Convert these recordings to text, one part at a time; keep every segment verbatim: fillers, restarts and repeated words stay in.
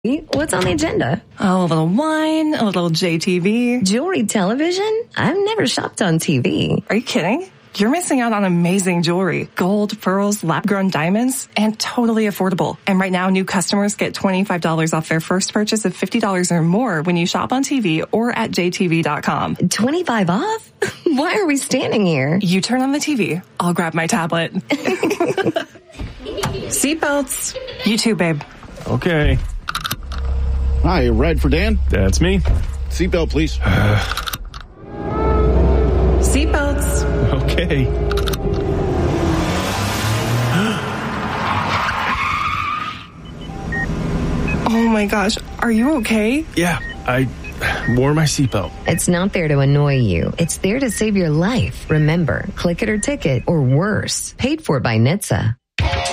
What's on the agenda? Oh, a little wine, a little J T V. Jewelry television? I've never shopped on T V. Are you kidding? You're missing out on amazing jewelry, gold, pearls, lab-grown diamonds, and totally affordable. And right now, new customers get twenty-five dollars off their first purchase of fifty dollars or more when you shop on T V or at J T V dot com. twenty-five off? Why are we standing here? You turn on the T V. I'll grab my tablet. Seatbelts. You too, babe. Okay. Hi, ride for Dan? That's me. Seatbelt, please. Seatbelts. Okay. Oh my gosh, are you okay? Yeah, I wore my seatbelt. It's not there to annoy you. It's there to save your life. Remember, click it or ticket, or worse. Paid for by N H T S A.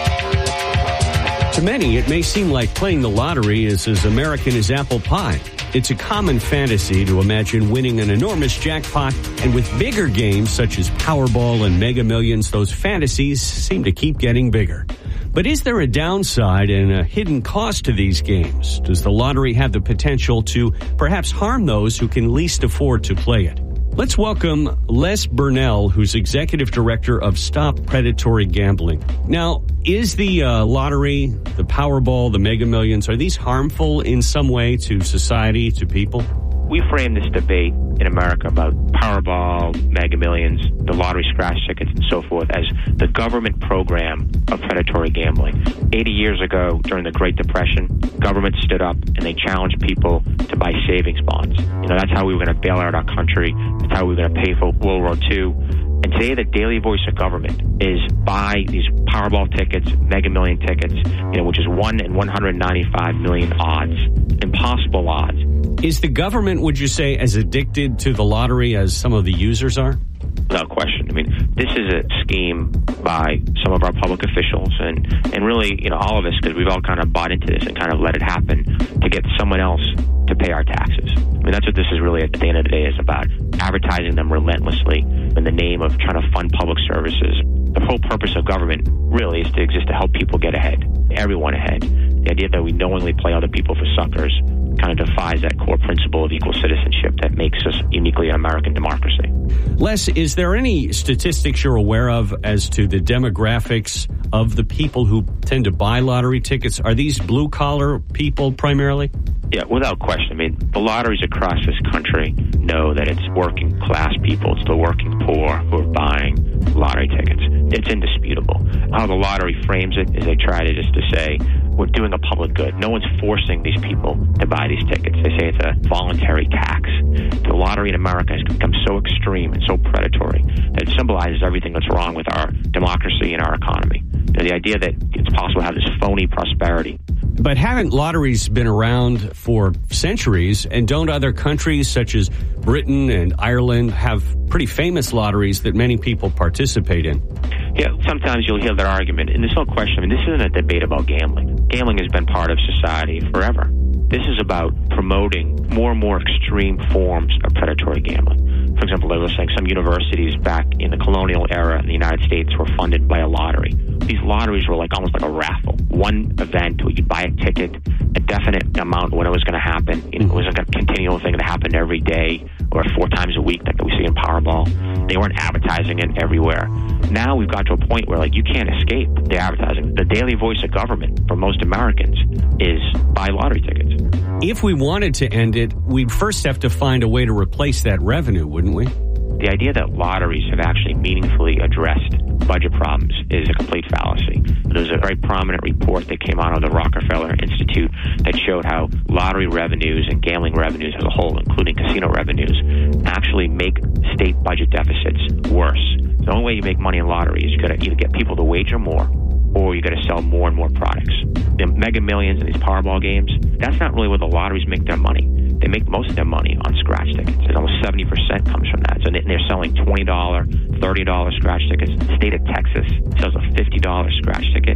To many, it may seem like playing the lottery is as American as apple pie. It's a common fantasy to imagine winning an enormous jackpot, and with bigger games such as Powerball and Mega Millions, those fantasies seem to keep getting bigger. But is there a downside and a hidden cost to these games? Does the lottery have the potential to perhaps harm those who can least afford to play it? Let's welcome Les Burnell, who's Executive Director of Stop Predatory Gambling. Now, is the uh, lottery, the Powerball, the Mega Millions, are these harmful in some way to society, to people? We frame this debate in America about Powerball, Mega Millions, the lottery scratch tickets, and so forth as the government program of predatory gambling. eighty years ago, during the Great Depression, government stood up and they challenged people to buy savings bonds. You know, that's how we were going to bail out our country. That's how we were going to pay for World War Two. And today, the daily voice of government is buy these Powerball tickets, Mega Million tickets, you know, which is one in one hundred ninety-five million odds, impossible odds. Is the government, would you say, as addicted to the lottery as some of the users are? Without question. I mean, this is a scheme by some of our public officials and, and really, you know, all of us, because we've all kind of bought into this and kind of let it happen to get someone else to pay our taxes. I mean, that's what this is really, at the end of the day, is about. Advertising them relentlessly in the name of trying to fund public services. The whole purpose of government really is to exist to help people get ahead, everyone ahead. The idea that we knowingly play other people for suckers kind of defies that core principle of equal citizenship that makes us uniquely an American democracy. Les, is there any statistics you're aware of as to the demographics of the people who tend to buy lottery tickets? Are these blue-collar people primarily? Yeah, without question. I mean, the lotteries across this country know that it's working class people, it's the working poor who are buying lottery tickets. It's indisputable. How the lottery frames it is they try to just to say, we're doing a public good. No one's forcing these people to buy these tickets. They say it's a voluntary tax. The lottery in America has become so extreme and so predatory that it symbolizes everything that's wrong with our democracy and our economy. You know, the idea that it's possible to have this phony prosperity. But haven't lotteries been around for centuries, and don't other countries such as Britain and Ireland have pretty famous lotteries that many people participate in? Yeah, sometimes you'll hear that argument, and there's no question. I mean, this isn't a debate about gambling. Gambling has been part of society forever. This is about promoting more and more extreme forms of predatory gambling. For example, they were saying some universities back in the colonial era in the United States were funded by a lottery. These lotteries were like almost like a raffle. One event where you'd buy a ticket, a definite amount when it was going to happen. You know, it wasn't a continual thing that happened every day or four times a week like we see in Powerball. They weren't advertising it everywhere. Now we've got to a point where like you can't escape the advertising. The daily voice of government for most Americans is buy lottery tickets. If we wanted to end it, we'd first have to find a way to replace that revenue, wouldn't we? The idea that lotteries have actually meaningfully addressed budget problems is a complete fallacy. There's a very prominent report that came out of the Rockefeller Institute that showed how lottery revenues and gambling revenues as a whole, including casino revenues, actually make state budget deficits worse. The only way you make money in lottery is you got to either get people to wager more or you got to sell more and more products. The Mega Millions and these Powerball games, that's not really where the lotteries make their money. They make most of their money on scratch tickets. And almost seventy percent comes from that. So they're selling twenty dollars, thirty dollars scratch tickets. The state of Texas sells a fifty dollars scratch ticket.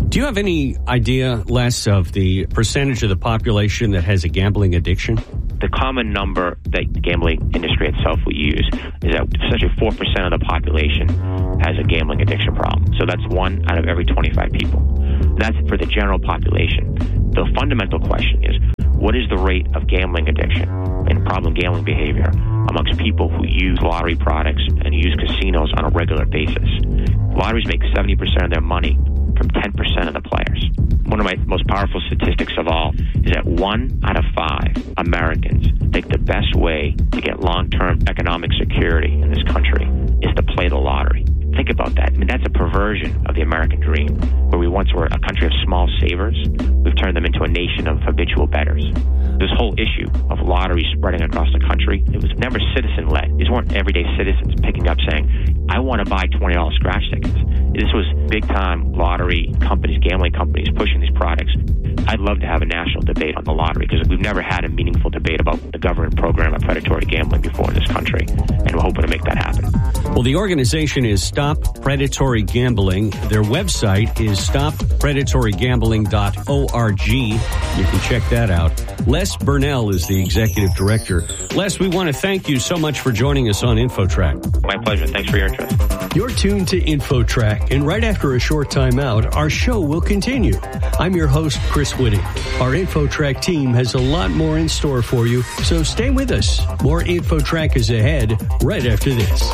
Do you have any idea, Les, of the percentage of the population that has a gambling addiction? The common number that the gambling industry itself will use is that essentially four percent of the population has a gambling addiction problem. So that's one out of every twenty-five people. That's for the general population. The fundamental question is, what is the rate of gambling addiction and problem gambling behavior amongst people who use lottery products and use casinos on a regular basis? Lotteries make seventy percent of their money from ten percent of the players. One of my most powerful statistics of all is that one out of five Americans think the best way to get long-term economic security in this country is to play the lottery. Think about that. I mean, that's a perversion of the American dream, where we once were a country of small savers. We've turned them into a nation of habitual bettors. This whole issue of lotteries spreading across the country, it was never citizen-led. These weren't everyday citizens picking up saying, I want to buy twenty dollars scratch tickets. This was big-time lottery companies, gambling companies, pushing these products. I'd love to have a national debate on the lottery, because we've never had a meaningful debate about the government program of predatory gambling before in this country, and we're hoping to make that happen. Well, the organization is Stop Predatory Gambling. Their website is stop predatory gambling dot org. You can check that out. Les Burnell is the executive director. Les, we want to thank you so much for joining us on InfoTrack. My pleasure. Thanks for your interest. You're tuned to InfoTrack, and right after a short time out, our show will continue. I'm your host, Chris Whitting. Our InfoTrack team has a lot more in store for you, so stay with us. More InfoTrack is ahead right after this.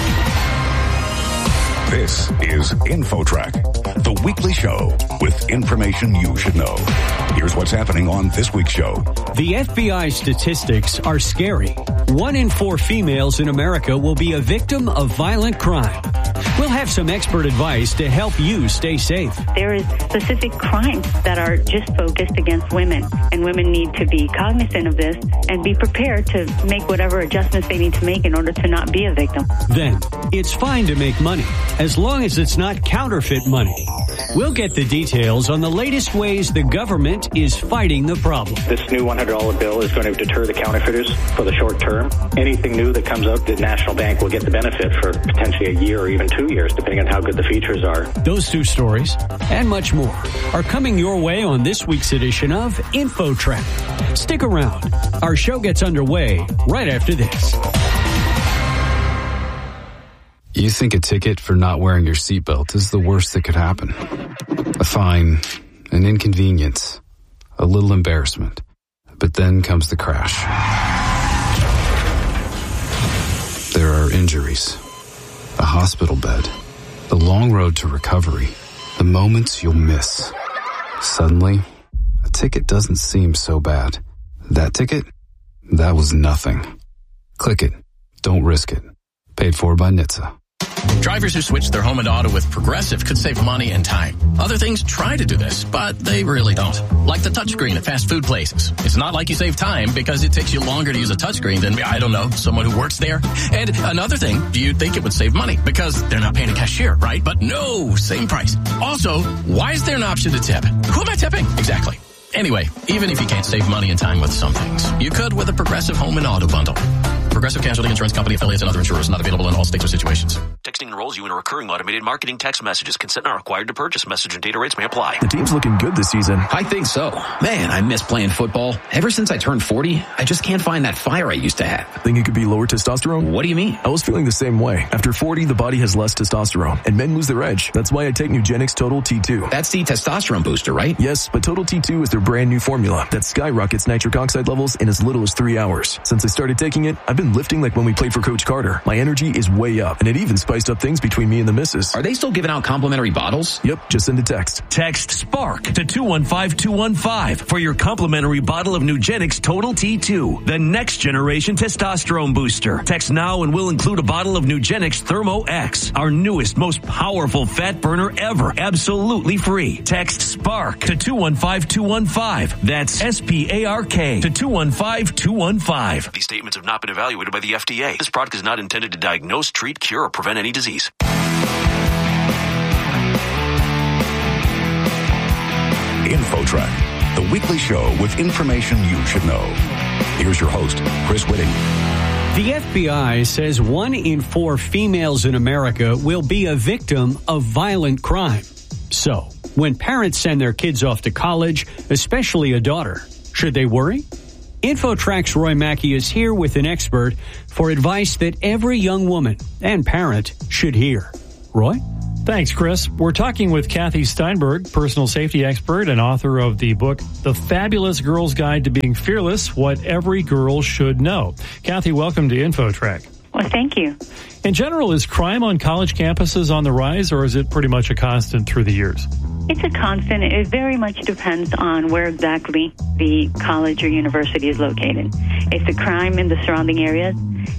This is InfoTrack, the weekly show with information you should know. Here's what's happening on this week's show. The F B I statistics are scary. One in four females in America will be a victim of violent crime. We'll have some expert advice to help you stay safe. There is specific crimes that are just focused against women, and women need to be cognizant of this and be prepared to make whatever adjustments they need to make in order to not be a victim. Then, it's fine to make money, as long as it's not counterfeit money. We'll get the details on the latest ways the government is fighting the problem. This new one hundred dollar bill is going to deter the counterfeiters for the short term. Anything new that comes out, the National Bank will get the benefit for potentially a year or even two years, depending on how good the features are. Those two stories and much more are coming your way on this week's edition of InfoTrack. Stick around. Our show gets underway right after this. You think a ticket for not wearing your seatbelt is the worst that could happen. A fine, an inconvenience, a little embarrassment. But then comes the crash. There are injuries, a hospital bed, the long road to recovery, the moments you'll miss. Suddenly, a ticket doesn't seem so bad. That ticket? That was nothing. Click it. Don't risk it. Paid for by N H T S A. Drivers who switch their home and auto with Progressive could save money and time. Other things try to do this, but they really don't. Like the touchscreen at fast food places. It's not like you save time because it takes you longer to use a touchscreen than, I don't know, someone who works there. And another thing, you'd think it would save money because they're not paying a cashier, right? But no, same price. Also, why is there an option to tip? Who am I tipping? Exactly. Anyway, even if you can't save money and time with some things, you could with a Progressive home and auto bundle. Progressive Casualty Insurance Company, affiliates, and other insurers not available in all states or situations. Texting enrolls you in a recurring automated marketing text messages. Consent not required to purchase. Message and data rates may apply. The team's looking good this season. I think so. Man, I miss playing football. Ever since I turned forty, I just can't find that fire I used to have. Think it could be lower testosterone? What do you mean? I was feeling the same way. After forty, the body has less testosterone, and men lose their edge. That's why I take Nugenix Total T two. That's the testosterone booster, right? Yes, but Total T two is their brand new formula that skyrockets nitric oxide levels in as little as three hours. Since I started taking it, I've been lifting like when we played for Coach Carter. My energy is way up, and it even spiced up things between me and the missus. Are they still giving out complimentary bottles? Yep, just send a text. Text SPARK to two one five two one five for your complimentary bottle of Nugenix Total T two, the next generation testosterone booster. Text now and we'll include a bottle of Nugenix Thermo X, our newest, most powerful fat burner ever, absolutely free. Text SPARK to two one five two one five. That's S P A R K to two one five two one five. These statements have not been evaluated by the F D A. This product is not intended to diagnose, treat, cure, or prevent any disease. InfoTrack, the weekly show with information you should know. Here's your host, Chris Whitting. The F B I says one in four females in America will be a victim of violent crime. So, When parents send their kids off to college, especially a daughter, should they worry? InfoTrack's Roy Mackey is here with an expert for advice that every young woman and parent should hear. Roy? Thanks, Chris. We're talking with Kathy Steinberg, personal safety expert and author of the book, The Fabulous Girl's Guide to Being Fearless, What Every Girl Should Know. Kathy, welcome to InfoTrack. Well, thank you. In general, is crime on college campuses on the rise, or is it pretty much a constant through the years? It's a constant. It very much depends on where exactly the college or university is located. If the crime in the surrounding areas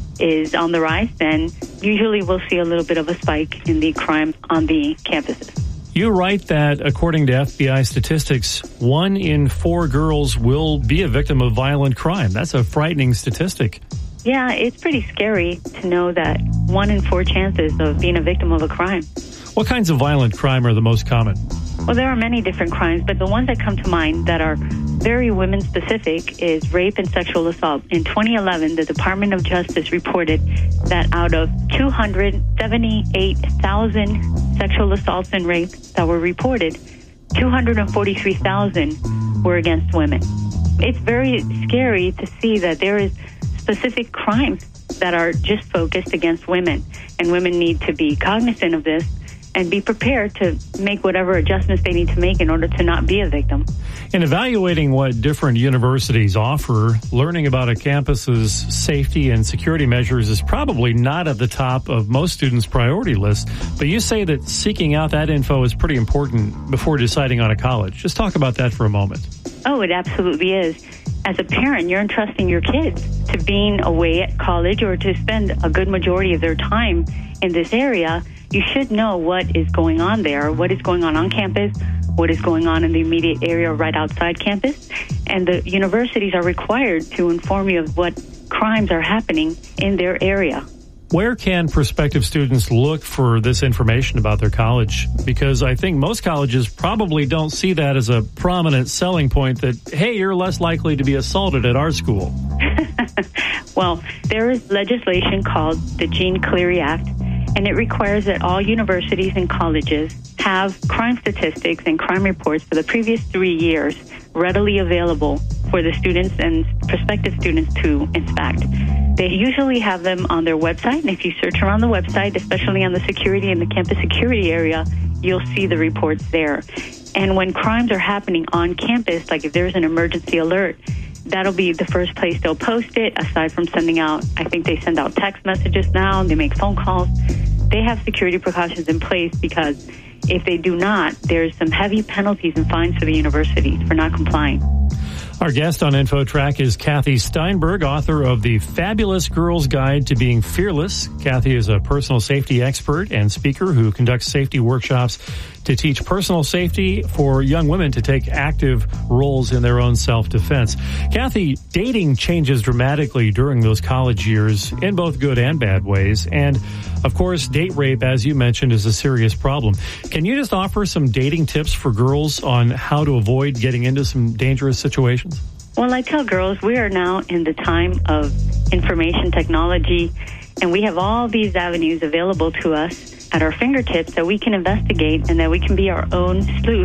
is on the rise, then usually we'll see a little bit of a spike in the crime on the campuses. You write that, according to F B I statistics, one in four girls will be a victim of violent crime. That's a frightening statistic. Yeah, it's pretty scary to know that one in four chances of being a victim of a crime. What kinds of violent crime are the most common? Well, there are many different crimes, but the ones that come to mind that are very women-specific is rape and sexual assault. In twenty eleven, the Department of Justice reported that out of two hundred seventy-eight thousand sexual assaults and rapes that were reported, two hundred forty-three thousand were against women. It's very scary to see that there is specific crimes that are just focused against women, and women need to be cognizant of this and be prepared to make whatever adjustments they need to make in order to not be a victim. In evaluating what different universities offer, learning about a campus's safety and security measures is probably not at the top of most students' priority list, but you say that seeking out that info is pretty important before deciding on a college. Just talk about that for a moment. Oh, it absolutely is. As a parent, you're entrusting your kids to being away at college or to spend a good majority of their time in this area. You should know what is going on there, what is going on on campus, what is going on in the immediate area right outside campus. And the universities are required to inform you of what crimes are happening in their area. Where can prospective students look for this information about their college? Because I think most colleges probably don't see that as a prominent selling point that, hey, you're less likely to be assaulted at our school. Well, there is legislation called the Jean Cleary Act, and it requires that all universities and colleges have crime statistics and crime reports for the previous three years readily available for the students and prospective students to inspect. They usually have them on their website, and if you search around the website, especially on the security and the campus security area, you'll see the reports there. And when crimes are happening on campus, like if there's an emergency alert, that'll be the first place they'll post it, aside from sending out, I think they send out text messages now, they make phone calls. They have security precautions in place because if they do not, there's some heavy penalties and fines for the universities for not complying. Our guest on InfoTrack is Kathy Steinberg, author of The Fabulous Girl's Guide to Being Fearless. Kathy is a personal safety expert and speaker who conducts safety workshops to teach personal safety for young women to take active roles in their own self-defense. Kathy, dating changes dramatically during those college years in both good and bad ways. And, of course, date rape, as you mentioned, is a serious problem. Can you just offer some dating tips for girls on how to avoid getting into some dangerous situations? Well, I tell girls we are now in the time of information technology, and we have all these avenues available to us at our fingertips that we can investigate and that we can be our own sleuth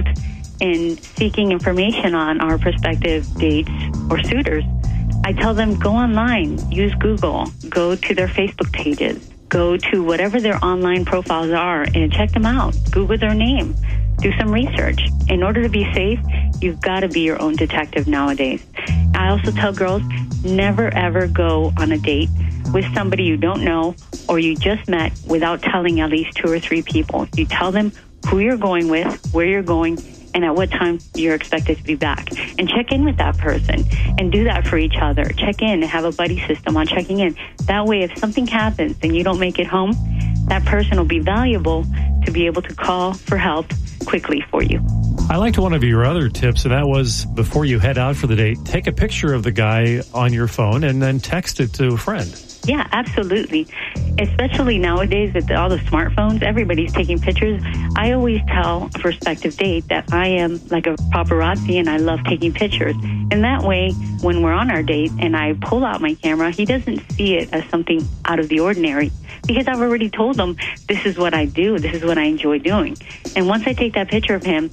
in seeking information on our prospective dates or suitors. I tell them go online, use Google, go to their Facebook pages, go to whatever their online profiles are and check them out. Google their name. Do some research. In order to be safe, you've got to be your own detective nowadays. I also tell girls, never ever go on a date with somebody you don't know or you just met without telling at least two or three people. You tell them who you're going with, where you're going, and at what time you're expected to be back. And check in with that person and do that for each other. Check in and have a buddy system on checking in. That way, if something happens and you don't make it home, that person will be valuable to be able to call for help quickly for you. I liked one of your other tips, and that was before you head out for the date, take a picture of the guy on your phone and then text it to a friend. Yeah, absolutely. Especially nowadays with all the smartphones, everybody's taking pictures. I always tell a prospective date that I am like a paparazzi and I love taking pictures. And that way, when we're on our date and I pull out my camera, he doesn't see it as something out of the ordinary because I've already told him this is what I do, this is what I enjoy doing. And once I take that picture of him,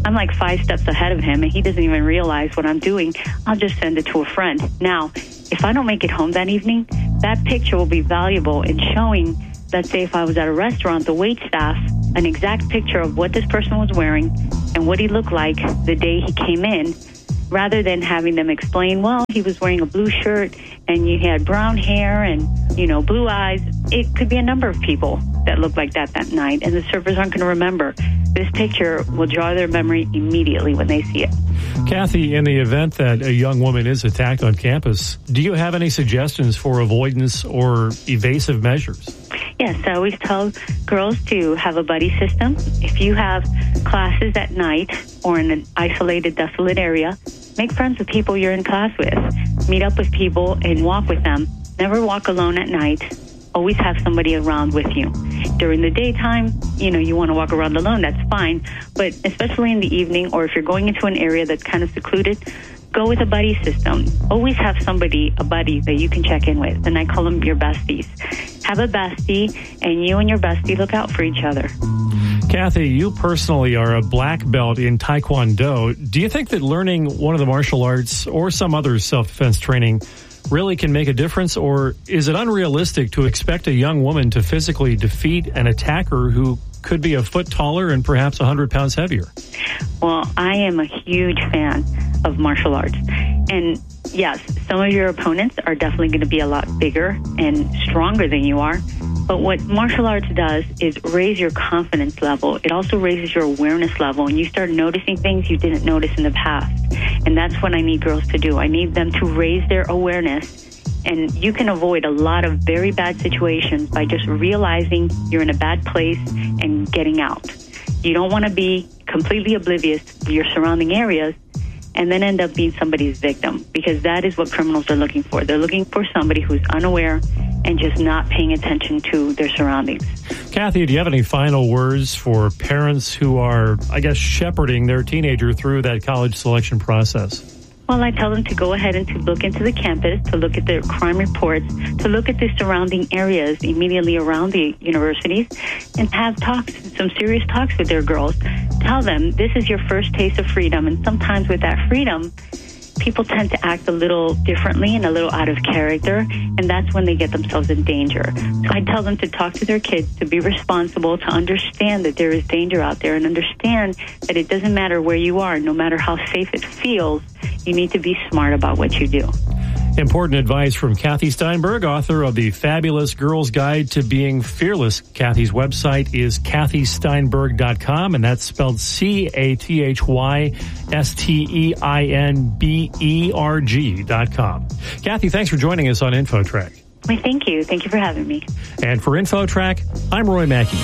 I'm like five steps ahead of him, and he doesn't even realize what I'm doing. I'll just send it to a friend. Now, if I don't make it home that evening, that picture will be valuable in showing, let's say if I was at a restaurant, the wait staff, an exact picture of what this person was wearing and what he looked like the day he came in, rather than having them explain, well, he was wearing a blue shirt and you had brown hair and, you know, blue eyes. It could be a number of people that look like that that night, and the servers aren't going to remember. This picture will draw their memory immediately when they see it. Kathy, in the event that a young woman is attacked on campus, do you have any suggestions for avoidance or evasive measures? Yes, I always tell girls to have a buddy system. If you have classes at night or in an isolated, desolate area, make friends with people you're in class with. Meet up with people and walk with them. Never walk alone at night. Always have somebody around with you. During the daytime, you know, you want to walk around alone, that's fine. But especially in the evening, or if you're going into an area that's kind of secluded, go with a buddy system. Always have somebody, a buddy, that you can check in with. And I call them your besties. Have a bestie, and you and your bestie look out for each other. Kathy, you personally are a black belt in Taekwondo. Do you think that learning one of the martial arts or some other self-defense training really can make a difference, or is it unrealistic to expect a young woman to physically defeat an attacker who could be a foot taller and perhaps one hundred pounds heavier? Well, I am a huge fan of martial arts. And yes, some of your opponents are definitely going to be a lot bigger and stronger than you are. But what martial arts does is raise your confidence level. It also raises your awareness level, and you start noticing things you didn't notice in the past. And that's what I need girls to do. I need them to raise their awareness. And you can avoid a lot of very bad situations by just realizing you're in a bad place and getting out. You don't want to be completely oblivious to your surrounding areas and then end up being somebody's victim, because that is what criminals are looking for. They're looking for somebody who's unaware and just not paying attention to their surroundings. Kathy, do you have any final words for parents who are, I guess, shepherding their teenager through that college selection process? Well, I tell them to go ahead and to look into the campus, to look at their crime reports, to look at the surrounding areas immediately around the universities, and have talks, some serious talks with their girls. Tell them this is your first taste of freedom, and sometimes with that freedom, people tend to act a little differently and a little out of character, and that's when they get themselves in danger. So I tell them to talk to their kids, to be responsible, to understand that there is danger out there, and understand that it doesn't matter where you are, no matter how safe it feels, you need to be smart about what you do. Important advice from Kathy Steinberg, author of The Fabulous Girl's Guide to Being Fearless. Kathy's website is kathy steinberg dot com, and that's spelled C A T H Y S T E I N B E R G dot com. Kathy, thanks for joining us on InfoTrack. Well, thank you. Thank you for having me. And for InfoTrack, I'm Roy Mackey.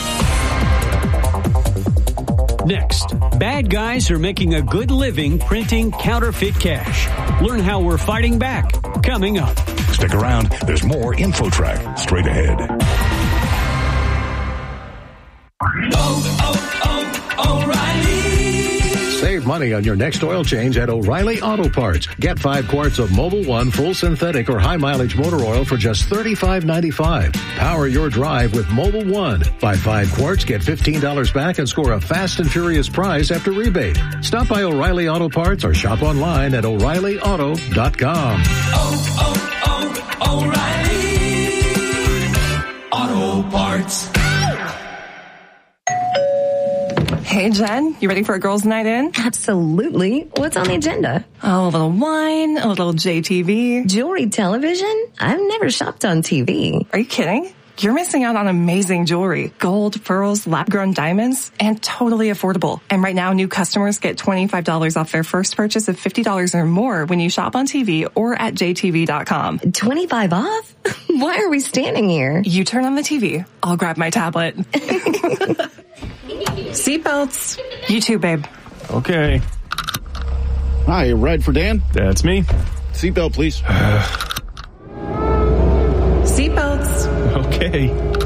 Next, bad guys are making a good living printing counterfeit cash. Learn how we're fighting back. Coming up. Stick around. There's more InfoTrack straight ahead. Oh, oh, oh, O'Reilly. Save money on your next oil change at O'Reilly Auto Parts. Get five quarts of Mobil One full synthetic or high mileage motor oil for just thirty-five ninety-five. Power your drive with Mobil One. Buy five quarts, get fifteen dollars back, and score a fast and furious prize after rebate. Stop by O'Reilly Auto Parts or shop online at o'reilly auto dot com. Oh, oh, oh, O'Reilly Auto Parts. Hey, Jen, you ready for a girls' night in? Absolutely. What's on the agenda? Oh, a little wine, a little J T V. Jewelry television? I've never shopped on T V. Are you kidding? You're missing out on amazing jewelry. Gold, pearls, lab-grown diamonds, and totally affordable. And right now, new customers get twenty-five dollars off their first purchase of fifty dollars or more when you shop on T V or at j t v dot com. twenty-five off? Why are we standing here? You turn on the T V. I'll grab my tablet. Seatbelts. You too, babe. Okay. Hi, ride for Dan? That's me. Seatbelt, please. Seatbelts. Okay.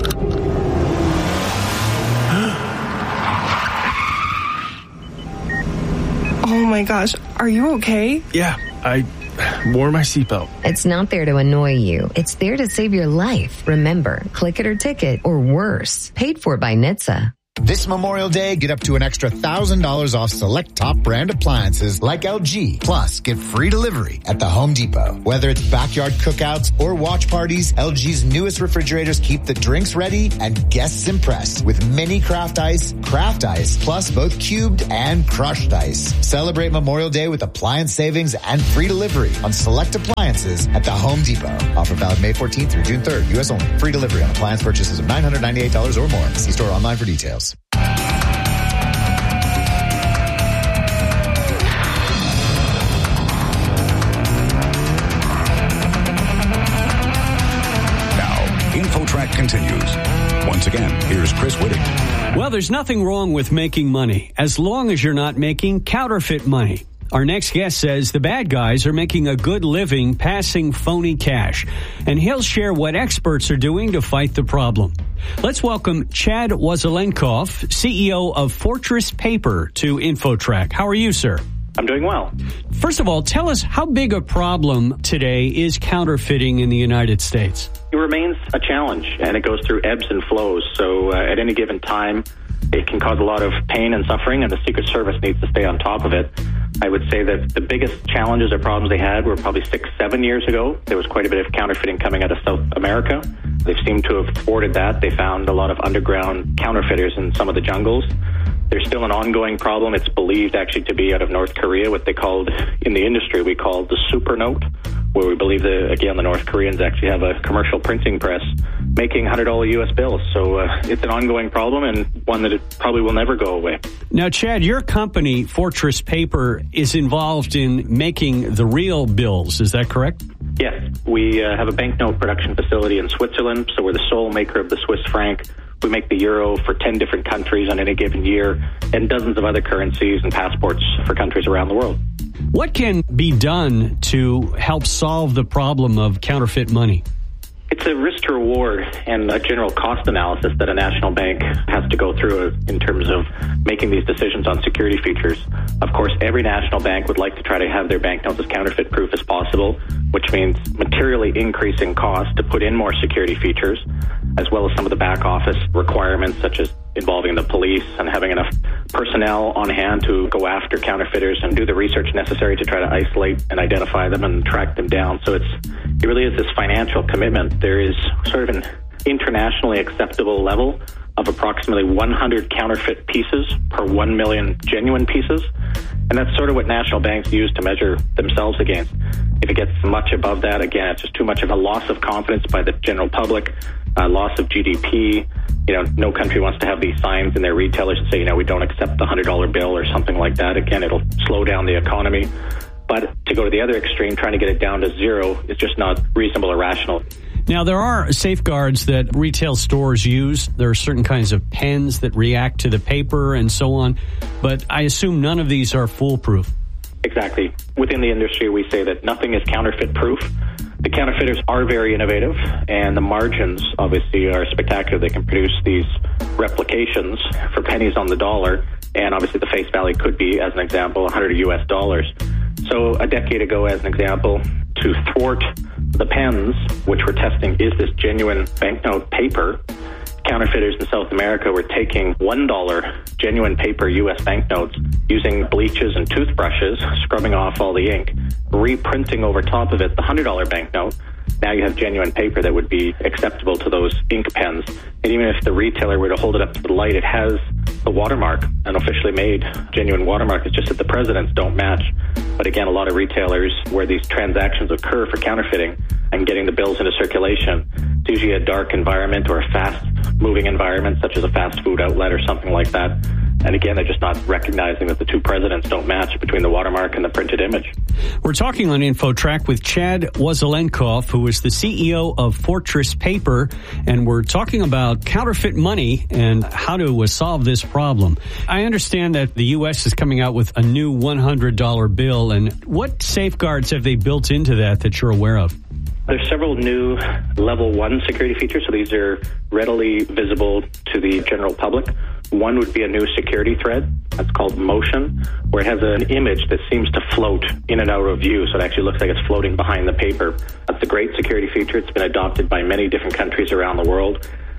Oh my gosh, are you okay? Yeah, I wore my seatbelt. It's not there to annoy you. It's there to save your life. Remember, click it or ticket, or worse. Paid for by N H T S A. This Memorial Day, get up to an extra one thousand dollars off select top brand appliances like L G. Plus, get free delivery at the Home Depot. Whether it's backyard cookouts or watch parties, L G's newest refrigerators keep the drinks ready and guests impressed with mini craft ice, craft ice, plus both cubed and crushed ice. Celebrate Memorial Day with appliance savings and free delivery on select appliances at the Home Depot. Offer valid May fourteenth through June third. U S only. Free delivery on appliance purchases of nine hundred ninety-eight dollars or more. See store online for details. InfoTrack continues. Once again, here's Chris Whitting. Well, there's nothing wrong with making money as long as you're not making counterfeit money. Our next guest says the bad guys are making a good living passing phony cash, and he'll share what experts are doing to fight the problem. Let's welcome Chad Wasilenkov, C E O of Fortress Paper, to InfoTrack. How are you, sir? I'm doing well. First of all, tell us how big a problem today is counterfeiting in the United States? It remains a challenge, and it goes through ebbs and flows. So uh, at any given time, it can cause a lot of pain and suffering, and the Secret Service needs to stay on top of it. I would say that the biggest challenges or problems they had were probably six, seven years ago. There was quite a bit of counterfeiting coming out of South America. They seem to have thwarted that. They found a lot of underground counterfeiters in some of the jungles. There's still an ongoing problem. It's believed actually to be out of North Korea, what they called, in the industry, we call the super note, where we believe that, again, the North Koreans actually have a commercial printing press making one hundred dollar U S bills. So uh, it's an ongoing problem and one that it probably will never go away. Now, Chad, your company, Fortress Paper, is involved in making the real bills. Is that correct? Yes. We uh, have a banknote production facility in Switzerland, so we're the sole maker of the Swiss franc. We make the euro for ten different countries on any given year and dozens of other currencies and passports for countries around the world. What can be done to help solve the problem of counterfeit money? It's a risk to reward and a general cost analysis that a national bank has to go through in terms of making these decisions on security features. Of course, every national bank would like to try to have their banknotes as counterfeit proof as possible, which means materially increasing cost to put in more security features, as well as some of the back office requirements, such as involving the police and having enough personnel on hand to go after counterfeiters and do the research necessary to try to isolate and identify them and track them down. So it's it really is this financial commitment. There is sort of an internationally acceptable level of approximately one hundred counterfeit pieces per one million genuine pieces. And that's sort of what national banks use to measure themselves against. If it gets much above that, again, it's just too much of a loss of confidence by the general public, uh, loss of G D P. You know, no country wants to have these signs in their retailers and say, you know, we don't accept the one hundred dollar bill or something like that. Again, it'll slow down the economy. But to go to the other extreme, trying to get it down to zero, is just not reasonable or rational. Now, there are safeguards that retail stores use. There are certain kinds of pens that react to the paper and so on. But I assume none of these are foolproof. Exactly. Within the industry, we say that nothing is counterfeit proof. The counterfeiters are very innovative, and the margins, obviously, are spectacular. They can produce these replications for pennies on the dollar, and obviously the face value could be, as an example, one hundred U S dollars. So a decade ago, as an example, to thwart the pens, which we're testing, is this genuine banknote paper, counterfeiters in South America were taking one dollar genuine paper U S banknotes, using bleaches and toothbrushes, scrubbing off all the ink, reprinting over top of it the one hundred dollar banknote. Now you have genuine paper that would be acceptable to those ink pens. And even if the retailer were to hold it up to the light, it has the watermark, an officially made genuine watermark. It's just that the presidents don't match. But again, a lot of retailers where these transactions occur for counterfeiting and getting the bills into circulation, it's usually a dark environment or a fast-moving environment, such as a fast food outlet or something like that. And again, they're just not recognizing that the two presidents don't match between the watermark and the printed image. We're talking on InfoTrack with Chad Wasilenkov, who is the C E O of Fortress Paper, and we're talking about counterfeit money and how to solve this problem. I understand that the U S is coming out with a new one hundred dollar bill, and what safeguards have they built into that that you're aware of? There's several new level one security features, so these are readily visible to the general public. One would be a new security thread. That's called Motion, where it has an image that seems to float in and out of view, so it actually looks like it's floating behind the paper. That's a great security feature. It's been adopted by many different countries around the world.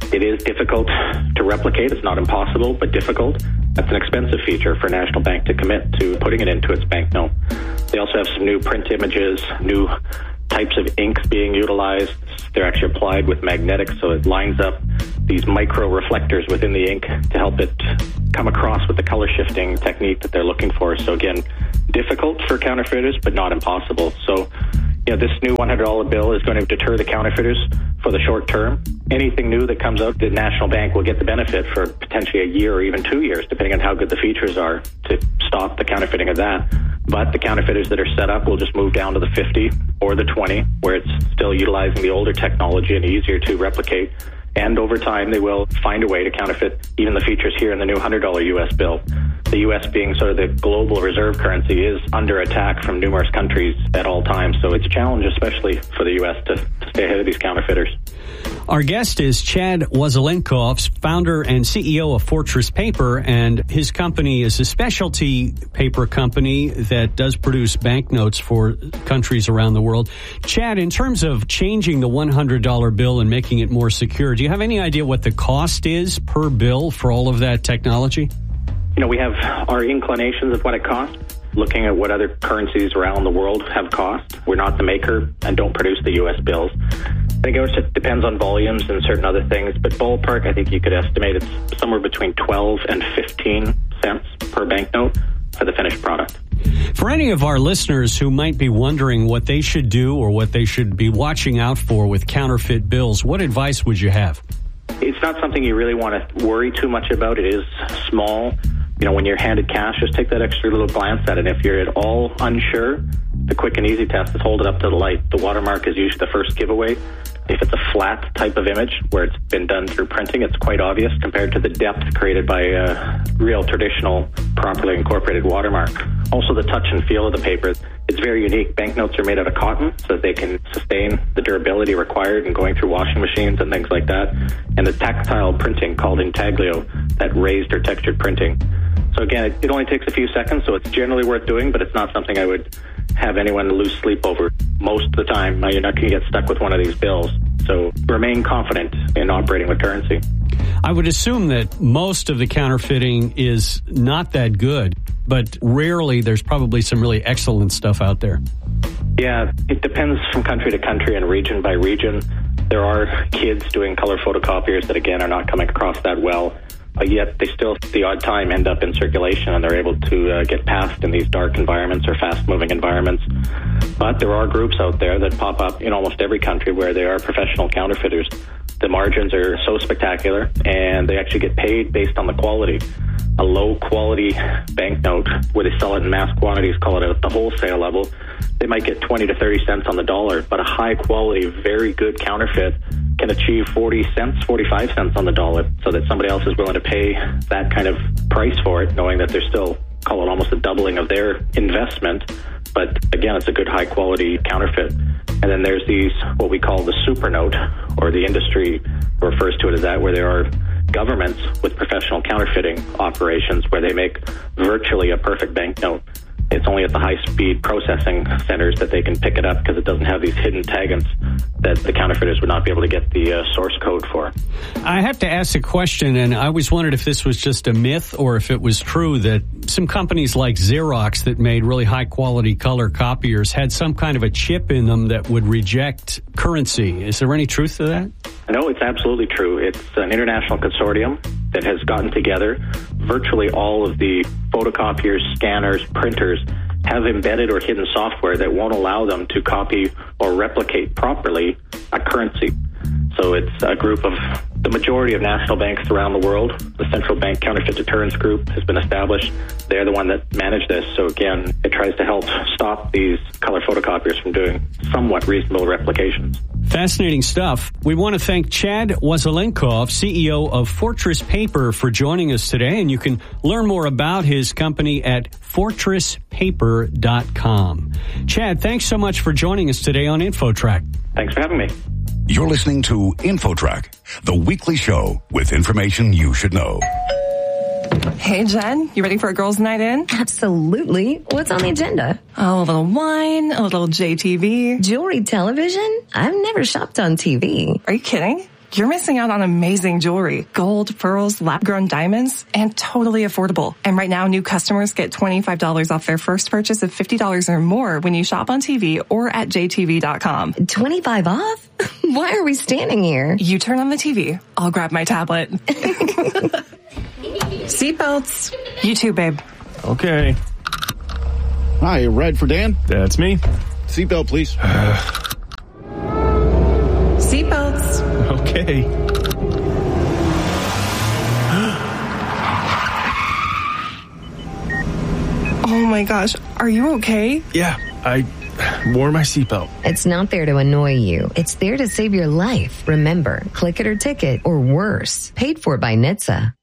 It is difficult to replicate. It's not impossible, but difficult. That's an expensive feature for a national bank to commit to putting it into its banknote. They also have some new print images, new types of inks being utilized. They're actually applied with magnetics, so it lines up these micro reflectors within the ink to help it come across with the color shifting technique that they're looking for. So again, difficult for counterfeiters, but not impossible. So, you know, this new one hundred dollar bill is going to deter the counterfeiters for the short term. Anything new that comes out, the National Bank will get the benefit for potentially a year or even two years, depending on how good the features are, to stop the counterfeiting of that. But the counterfeiters that are set up will just move down to the fifty or the twenty, where it's still utilizing the older technology and easier to replicate. And over time, they will find a way to counterfeit even the features here in the new one hundred dollar U S bill. The U S being sort of the global reserve currency is under attack from numerous countries at all times. So it's a challenge, especially for the U S, to, to stay ahead of these counterfeiters. Our guest is Chad Wasilenko, founder and C E O of Fortress Paper, and his company is a specialty paper company that does produce banknotes for countries around the world. Chad, in terms of changing the one hundred dollar bill and making it more secure, do you have any idea what the cost is per bill for all of that technology? You know, we have our inclinations of what it costs, looking at what other currencies around the world have cost. We're not the maker and don't produce the U S bills. I think it depends on volumes and certain other things, but ballpark, I think you could estimate it's somewhere between twelve and fifteen cents per banknote for the finished product. For any of our listeners who might be wondering what they should do or what they should be watching out for with counterfeit bills, what advice would you have? It's not something you really want to worry too much about. It is small. You know, when you're handed cash, just take that extra little glance at it. If you're at all unsure, the quick and easy test is hold it up to the light. The watermark is usually the first giveaway. If it's a flat type of image where it's been done through printing, it's quite obvious compared to the depth created by a real traditional, properly incorporated watermark. Also, the touch and feel of the paper. It's very unique. Banknotes are made out of cotton so that they can sustain the durability required in going through washing machines and things like that. And the tactile printing called intaglio, that raised or textured printing. So again, it, it only takes a few seconds, so it's generally worth doing, but it's not something I would have anyone lose sleep over. Most of the time, you're not going to get stuck with one of these bills. So remain confident in operating with currency. I would assume that most of the counterfeiting is not that good, but rarely there's probably some really excellent stuff out there. Yeah, it depends from country to country and region by region. There are kids doing color photocopiers that, again, are not coming across that well. But yet they still, the odd time, end up in circulation and they're able to uh, get past in these dark environments or fast-moving environments. But there are groups out there that pop up in almost every country where they are professional counterfeiters. The margins are so spectacular, and they actually get paid based on the quality. A low-quality banknote, where they sell it in mass quantities, call it at the wholesale level, they might get twenty to thirty cents on the dollar, but a high-quality, very good counterfeit can achieve forty cents, forty-five cents on the dollar, so that somebody else is willing to pay that kind of price for it, knowing that they're still, call it almost a doubling of their investment. But again, it's a good high-quality counterfeit. And then there's these, what we call the super note, or the industry refers to it as that, where there are governments with professional counterfeiting operations where they make virtually a perfect banknote. It's only at the high-speed processing centers that they can pick it up because it doesn't have these hidden taggants that the counterfeiters would not be able to get the uh, source code for. I have to ask a question, and I always wondered if this was just a myth or if it was true that some companies like Xerox that made really high-quality color copiers had some kind of a chip in them that would reject currency. Is there any truth to that? No, it's absolutely true. It's an international consortium that has gotten together. Virtually all of the photocopiers, scanners, printers have embedded or hidden software that won't allow them to copy or replicate properly a currency. So it's a group of the majority of national banks around the world. The Central Bank Counterfeit Deterrence Group has been established. They're the one that manage this. So again, it tries to help stop these color photocopiers from doing somewhat reasonable replications. Fascinating stuff. We want to thank Chad Wasilenko, C E O of Fortress Paper, for joining us today. And you can learn more about his company at fortress paper dot com. Chad, thanks so much for joining us today on InfoTrack. Thanks for having me. You're listening to InfoTrack, the weekly show with information you should know. Hey, Jen, you ready for a girls' night in? Absolutely. What's on the agenda? Oh, a little wine, a little J T V. Jewelry television? I've never shopped on T V. Are you kidding? You're missing out on amazing jewelry, gold, pearls, lab-grown diamonds, and totally affordable. And right now, new customers get twenty-five dollars off their first purchase of fifty dollars or more when you shop on T V or at j t v dot com. twenty-five off? Why are we standing here? You turn on the T V. I'll grab my tablet. Seatbelts. You too, babe. Okay. Hi, a ride for Dan? That's me. Seatbelt, please. Seatbelts. Okay. Oh my gosh, are you okay? Yeah, I wore my seatbelt. It's not there to annoy you. It's there to save your life. Remember, click it or ticket, or worse. Paid for by N H T S A.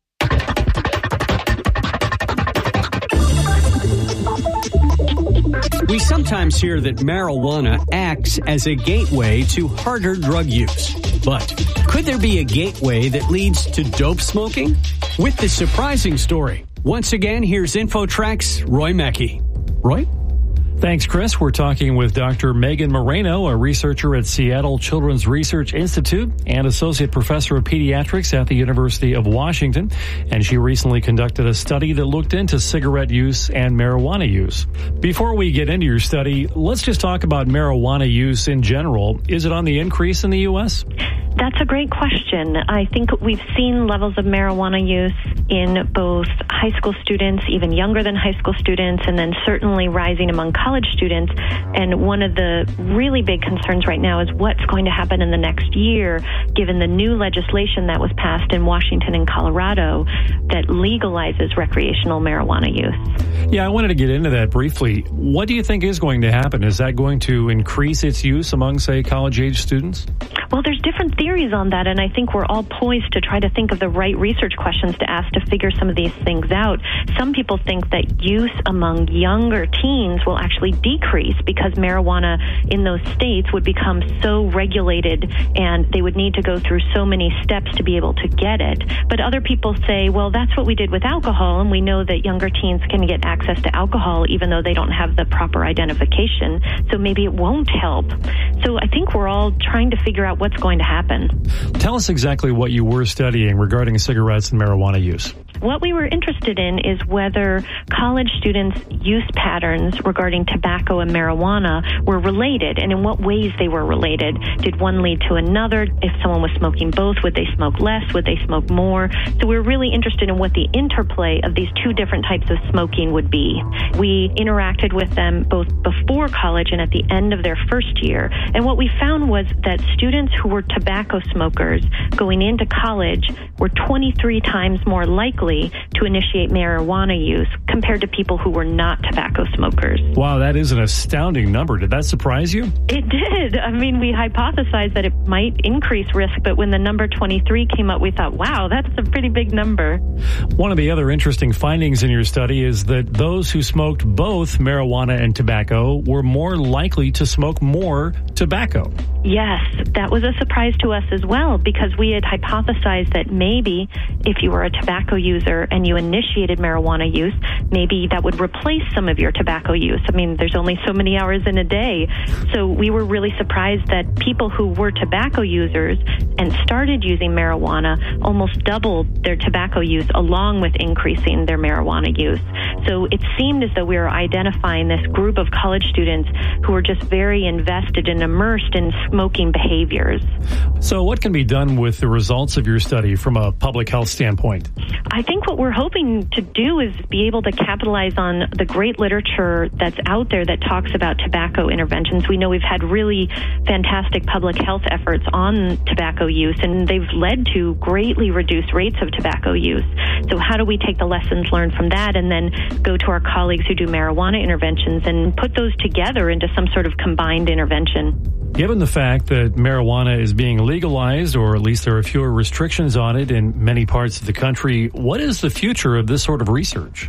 We sometimes hear that marijuana acts as a gateway to harder drug use. But could there be a gateway that leads to dope smoking? With the surprising story, once again, here's InfoTrack's Roy Mackey. Roy? Thanks, Chris. We're talking with Doctor Megan Moreno, a researcher at Seattle Children's Research Institute and associate professor of pediatrics at the University of Washington. And she recently conducted a study that looked into cigarette use and marijuana use. Before we get into your study, let's just talk about marijuana use in general. Is it on the increase in the U S? That's a great question. I think we've seen levels of marijuana use in both high school students, even younger than high school students, and then certainly rising among college students. And one of the really big concerns right now is what's going to happen in the next year, given the new legislation that was passed in Washington and Colorado that legalizes recreational marijuana use. Yeah, I wanted to get into that briefly. What do you think is going to happen? Is that going to increase its use among, say, college-age students? Well, there's different theories on that, and I think we're all poised to try to think of the right research questions to ask to figure some of these things out. Some people think that use among younger teens will actually decrease because marijuana in those states would become so regulated and they would need to go through so many steps to be able to get it. But other people say, well, that's what we did with alcohol, and we know that younger teens can get access to alcohol even though they don't have the proper identification, so maybe it won't help. So I think we're all trying to figure out what's going to happen. Tell us exactly what you were studying regarding cigarettes and marijuana use. What we were interested in is whether college students' use patterns regarding tobacco and marijuana were related, and in what ways they were related. Did one lead to another? If someone was smoking both, would they smoke less? Would they smoke more? So we were really interested in what the interplay of these two different types of smoking would be. We interacted with them both before college and at the end of their first year, and what we found was that students who were tobacco smokers going into college were twenty-three times more likely to initiate marijuana use compared to people who were not tobacco smokers. Wow, that is an astounding number. Did that surprise you? It did. I mean, we hypothesized that it might increase risk, but when the number twenty-three came up, we thought, wow, that's a pretty big number. One of the other interesting findings in your study is that those who smoked both marijuana and tobacco were more likely to smoke more tobacco. Yes, that was a surprise to us as well, because we had hypothesized that maybe if you were a tobacco user and you initiated marijuana use, maybe that would replace some of your tobacco use. I mean, there's only so many hours in a day. So we were really surprised that people who were tobacco users and started using marijuana almost doubled their tobacco use along with increasing their marijuana use. So it seemed as though we were identifying this group of college students who were just very invested and immersed in smoking behaviors. So what can be done with the results of your study from a public health standpoint? I think what we're hoping to do is be able to capitalize on the great literature that's out there that talks about tobacco interventions. We know we've had really fantastic public health efforts on tobacco use, and they've led to greatly reduced rates of tobacco use. So how do we take the lessons learned from that and then go to our colleagues who do marijuana interventions and put those together into some sort of combined intervention? Given the fact that marijuana is being legalized, or at least there are fewer restrictions on it in many parts of the country, what is the future of this sort of research?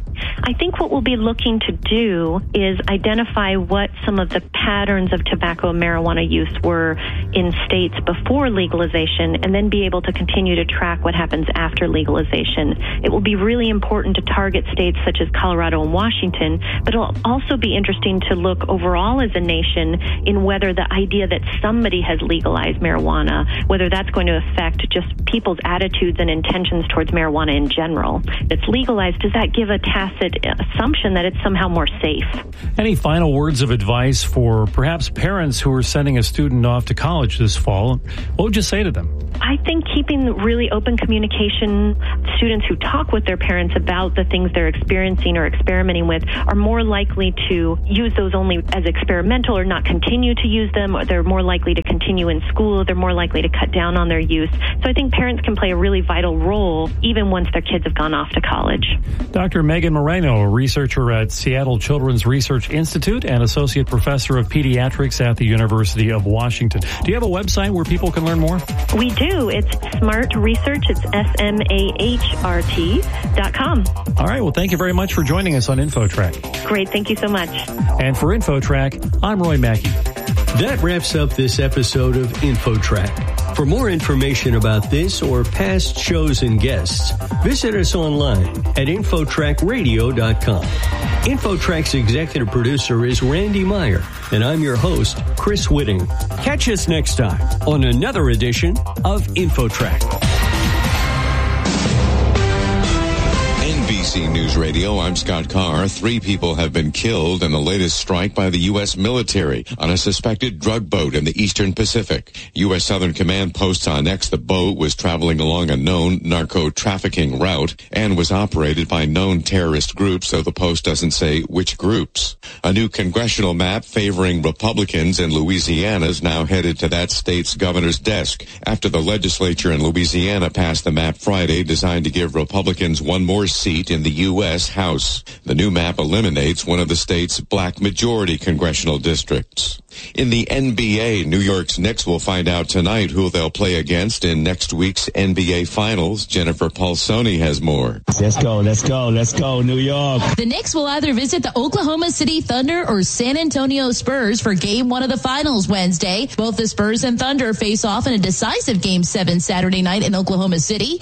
I think what we'll be looking to do is identify what some of the patterns of tobacco and marijuana use were in states before legalization, and then be able to continue to track what happens after legalization. It will be really important to target states such as Colorado and Washington, but it'll also be interesting to look overall as a nation in whether the idea that somebody has legalized marijuana, whether that's going to affect just people's attitudes and intentions towards marijuana in general. If it's legalized, does that give a tacit assumption that it's somehow more safe? Any final words of advice for perhaps parents who are sending a student off to college this fall? What would you say to them? I think keeping really open communication, students who talk with their parents about the things they're experiencing or experimenting with are more likely to use those only as experimental or not continue to use them, or they're more likely to continue in school, they're more likely to cut down on their use. So I think parents can play a really vital role even once their kids have gone off to college. Doctor Megan Moreno, a researcher at Seattle Children's Research Institute and Associate Professor of Pediatrics at the University of Washington. Do you have a website where people can learn more? We do. It's Smart Research. It's S M A H R T dot com. All right. Well, thank you very much for joining us on InfoTrack. Great. Thank you so much. And for InfoTrack, I'm Roy Mackey. That wraps up this episode of InfoTrack. For more information about this or past shows and guests, visit us online at Infotrack Radio dot com. InfoTrack's executive producer is Randy Meyer, and I'm your host, Chris Whitting. Catch us next time on another edition of InfoTrack. N B C News Radio, I'm Scott Carr. Three people have been killed in the latest strike by the U S military on a suspected drug boat in the Eastern Pacific. U S Southern Command posts on X the boat was traveling along a known narco-trafficking route and was operated by known terrorist groups, though the Post doesn't say which groups. A new congressional map favoring Republicans in Louisiana is now headed to that state's governor's desk after the legislature in Louisiana passed the map Friday, designed to give Republicans one more seat in the U S House. The new map eliminates one of the state's black majority congressional districts. In the N B A, New York's Knicks will find out tonight who they'll play against in next week's N B A Finals. Jennifer Pulsoni has more. Let's go, let's go, let's go, New York. The Knicks will either visit the Oklahoma City Thunder or San Antonio Spurs for Game one of the Finals Wednesday. Both the Spurs and Thunder face off in a decisive Game seven Saturday night in Oklahoma City.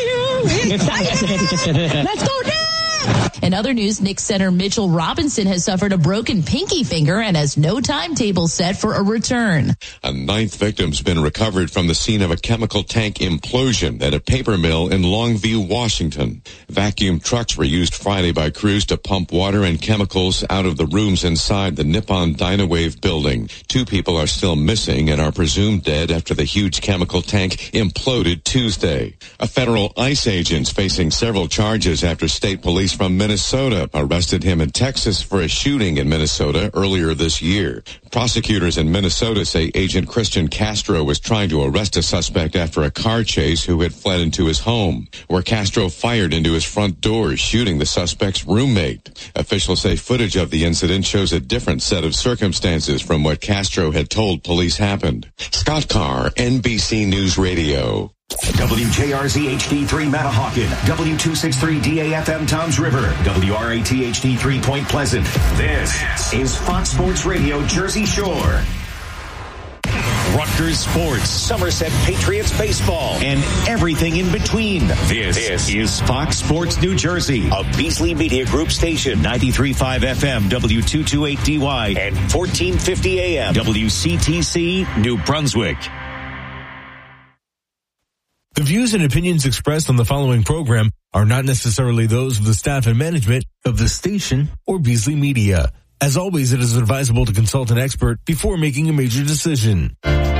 Let's go down! In other news, Knicks center Mitchell Robinson has suffered a broken pinky finger and has no timetable set for a return. A ninth victim's been recovered from the scene of a chemical tank implosion at a paper mill in Longview, Washington. Vacuum trucks were used Friday by crews to pump water and chemicals out of the rooms inside the Nippon Dynawave building. Two people are still missing and are presumed dead after the huge chemical tank imploded Tuesday. A federal ICE agent's facing several charges after state police from Minnesota arrested him in Texas for a shooting in Minnesota earlier this year. Prosecutors in Minnesota say Agent Christian Castro was trying to arrest a suspect after a car chase who had fled into his home, where Castro fired into his front door, shooting the suspect's roommate. Officials say footage of the incident shows a different set of circumstances from what Castro had told police happened. Scott Carr, N B C News Radio. W J R Z H D three Matahawken, W two sixty-three D A F M Toms River, W R A T H D three Point Pleasant. This is Fox Sports Radio Jersey Shore. Rutgers Sports, Somerset Patriots Baseball, and everything in between. This, this is Fox Sports New Jersey, a Beasley Media Group station, ninety-three point five F M, W two twenty-eight D Y, and fourteen fifty A M, W C T C, New Brunswick. The views and opinions expressed on the following program are not necessarily those of the staff and management of the station or Beasley Media. As always, it is advisable to consult an expert before making a major decision.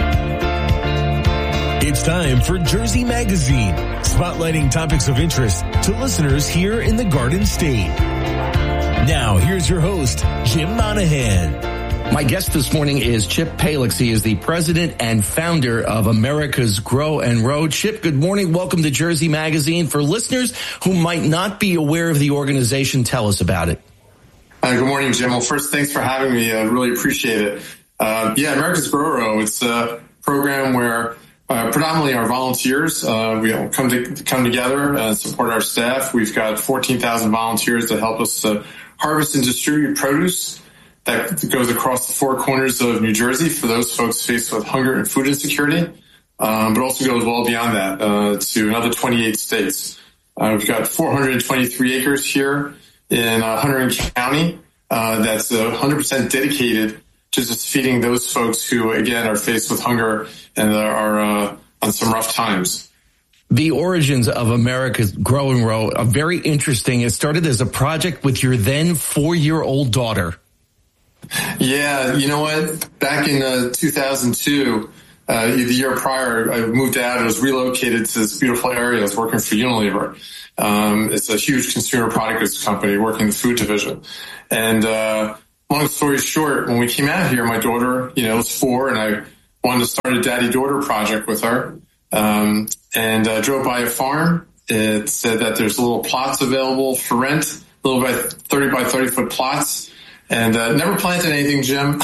It's time for Jersey Magazine, spotlighting topics of interest to listeners here in the Garden State. Now, here's your host, Jim Monahan. My guest this morning is Chip Palix. He is the president and founder of America's Grow and Road. Chip, good morning. Welcome to Jersey Magazine. For listeners who might not be aware of the organization, tell us about it. Uh, good morning, Jim. Well, first, thanks for having me. I really appreciate it. Uh, yeah, America's Grow Row. It's a program where uh, predominantly our volunteers. Uh, we all come to come together and support our staff. We've got fourteen thousand volunteers that help us to harvest and distribute produce that goes across the four corners of New Jersey for those folks faced with hunger and food insecurity, um, but also goes well beyond that uh, to another twenty-eight states. Uh, we've got four hundred twenty-three acres here in uh, Hunter County uh, that's uh, one hundred percent dedicated to just feeding those folks who, again, are faced with hunger and are uh, on some rough times. The origins of America's Grow and Row are very interesting. It started as a project with your then four-year-old daughter. Yeah, you know what? Back in uh, two thousand two, uh, the year prior, I moved out and was relocated to this beautiful area. I was working for Unilever. Um, it's a huge consumer product goods company working in the food division. And uh, long story short, when we came out here, my daughter, you know, was four, and I wanted to start a daddy-daughter project with her. Um, and uh, drove by a farm. It said that there's little plots available for rent, little by thirty by thirty foot plots. And uh, never planted anything, Jim,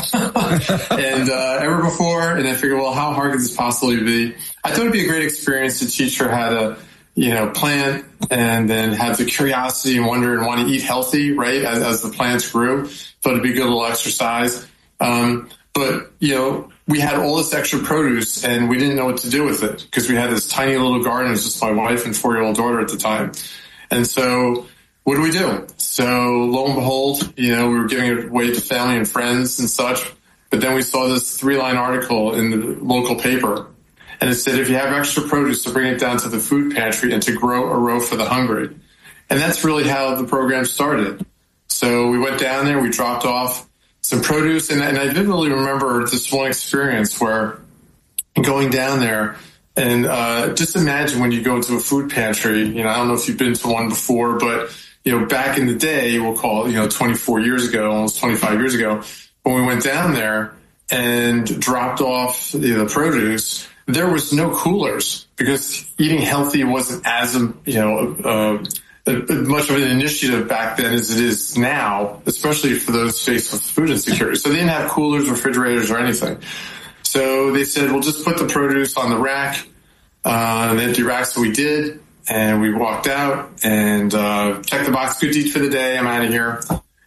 and uh, ever before. And I figured, well, how hard could this possibly be? I thought it'd be a great experience to teach her how to, you know, plant and then have the curiosity and wonder and want to eat healthy, right, as, as the plants grew. Thought it'd be a good little exercise. Um, but, you know, we had all this extra produce and we didn't know what to do with it because we had this tiny little garden. It was just my wife and four-year-old daughter at the time. And so what do we do? So lo and behold, you know, we were giving it away to family and friends and such. But then we saw this three-line article in the local paper. And it said, if you have extra produce, to bring it down to the food pantry and to grow a row for the hungry. And that's really how the program started. So we went down there, we dropped off some produce. And, and I vividly remember this one experience where going down there, and uh, just imagine when you go into a food pantry, you know, I don't know if you've been to one before, but you know, back in the day, we'll call it, you know, twenty-four years ago, almost twenty-five years ago, when we went down there and dropped off you know, the produce, there was no coolers because eating healthy wasn't as, you know, uh, much of an initiative back then as it is now, especially for those faced with food insecurity. So they didn't have coolers, refrigerators, or anything. So they said, we'll just put the produce on the rack, uh, the empty racks that we did. And we walked out and uh, checked the box, good deed for the day, I'm out of here.